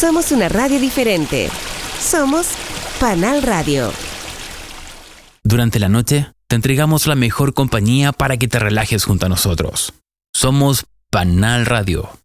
Somos una radio diferente. Somos Panal Radio. Durante la noche, te entregamos la mejor compañía para que te relajes junto a nosotros. Somos Panal Radio.